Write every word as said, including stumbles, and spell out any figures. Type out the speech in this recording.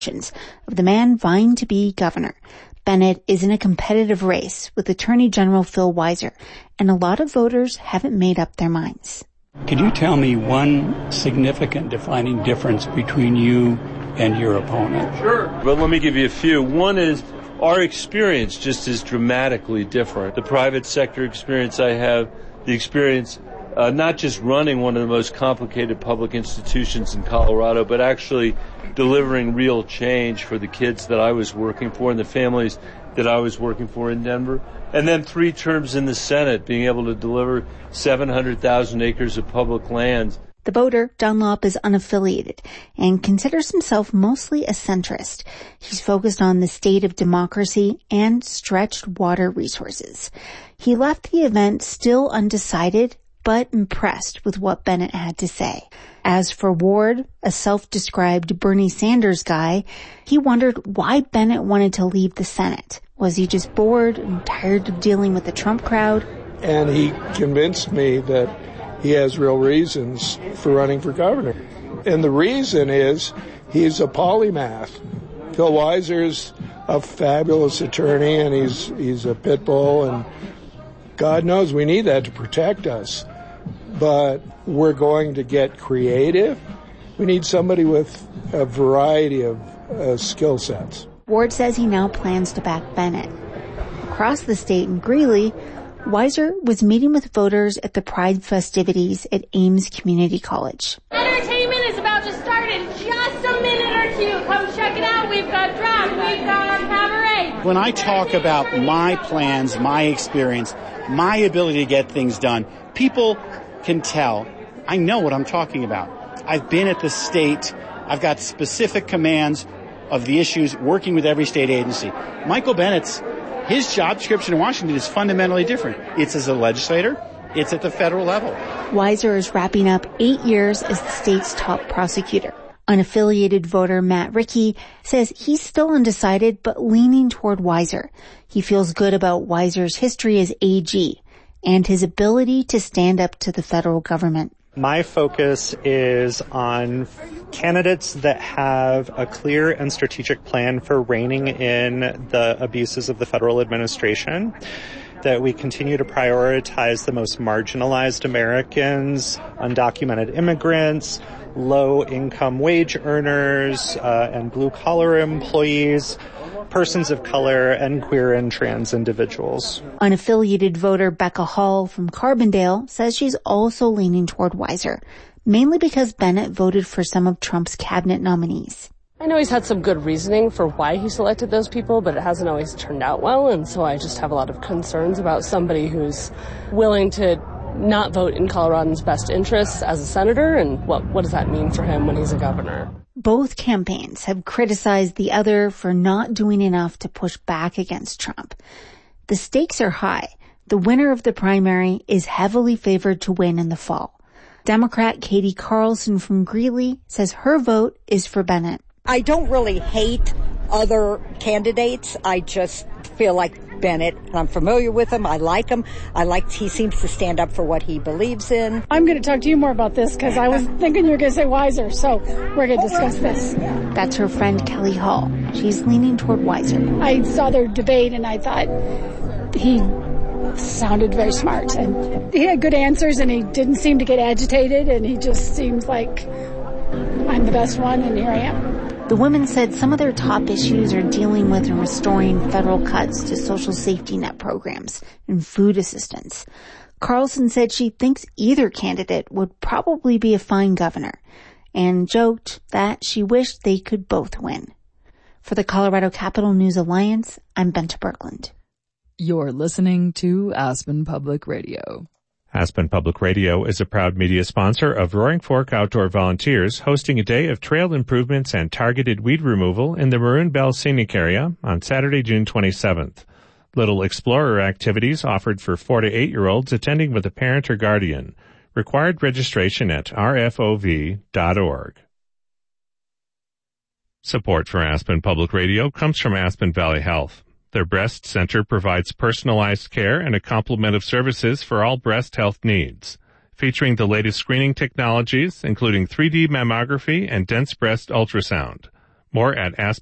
of the man vying to be governor. Bennett is in a competitive race with Attorney General Phil Weiser, and a lot of voters haven't made up their minds. Could you tell me one significant defining difference between you and your opponent? Sure. But let me give you a few. One is our experience just is dramatically different. The private sector experience I have, the experience uh, not just running one of the most complicated public institutions in Colorado, but actually delivering real change for the kids that I was working for and the families that I was working for in Denver. And then three terms in the Senate, being able to deliver seven hundred thousand acres of public lands. The voter, Dunlop, is unaffiliated and considers himself mostly a centrist. He's focused on the state of democracy and stretched water resources. He left the event still undecided, but impressed with what Bennett had to say. As for Ward, a self-described Bernie Sanders guy, he wondered why Bennett wanted to leave the Senate. Was he just bored and tired of dealing with the Trump crowd? And he convinced me that he has real reasons for running for governor. And the reason is he's a polymath. Phil Weiser's a fabulous attorney, and he's he's a pit bull, and God knows we need that to protect us. But we're going to get creative. We need somebody with a variety of uh, skill sets. Ward says he now plans to back Bennett. Across the state in Greeley, Weiser was meeting with voters at the Pride festivities at Ames Community College. Entertainment is about to start in just a minute or two. Come check it out. We've got drag, we've got cabaret. When I talk about my plans, my experience, my ability to get things done, people can tell I know what I'm talking about. I've been at the state. I've got specific commands of the issues, working with every state agency. Michael Bennett's His job description in Washington is fundamentally different. It's as a legislator. It's at the federal level. Weiser is wrapping up eight years as the state's top prosecutor. Unaffiliated voter Matt Rickey says he's still undecided but leaning toward Weiser. He feels good about Weiser's history as A G and his ability to stand up to the federal government. My focus is on candidates that have a clear and strategic plan for reining in the abuses of the federal administration, that we continue to prioritize the most marginalized Americans, undocumented immigrants, low-income wage earners, uh, and blue-collar employees, persons of color, and queer and trans individuals. Unaffiliated voter Becca Hall from Carbondale says she's also leaning toward Weiser, mainly because Bennett voted for some of Trump's cabinet nominees. I know he's had some good reasoning for why he selected those people, but it hasn't always turned out well, and so I just have a lot of concerns about somebody who's willing to not vote in Coloradans' best interests as a senator, and what, what does that mean for him when he's a governor? Both campaigns have criticized the other for not doing enough to push back against Trump. The stakes are high. The winner of the primary is heavily favored to win in the fall. Democrat Katie Carlson from Greeley says her vote is for Bennett. I don't really hate other candidates. I just feel like Bennett, and I'm familiar with him. I like him. I like he seems to stand up for what he believes in. I'm going to talk to you more about this because I was thinking you were going to say Weiser, so we're going to discuss this. That's her friend Kelly Hall. She's leaning toward Weiser. I saw their debate and I thought he sounded very smart and he had good answers and he didn't seem to get agitated and he just seems like I'm the best one and here I am. The women said some of their top issues are dealing with and restoring federal cuts to social safety net programs and food assistance. Carlson said she thinks either candidate would probably be a fine governor and joked that she wished they could both win. For the Colorado Capital News Alliance, I'm Benta Berkland. You're listening to Aspen Public Radio. Aspen Public Radio is a proud media sponsor of Roaring Fork Outdoor Volunteers, hosting a day of trail improvements and targeted weed removal in the Maroon Bell Scenic Area on Saturday, June twenty-seventh. Little Explorer activities offered for four to eight-year-olds attending with a parent or guardian. Required registration at r f o v dot org. Support for Aspen Public Radio comes from Aspen Valley Health. Their breast center provides personalized care and a complement of services for all breast health needs, featuring the latest screening technologies, including three D mammography and dense breast ultrasound. More at Aspen.